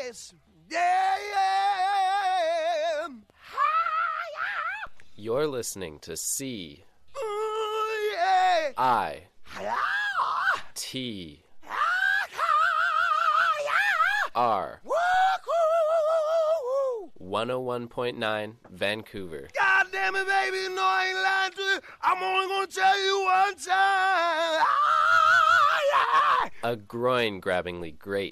yes. Yeah. You're listening to C Ooh, yeah. I T R 101.9 Vancouver. God damn it, baby, you know I ain't lying to you. I'm only gonna tell you one time. A groin-grabbingly great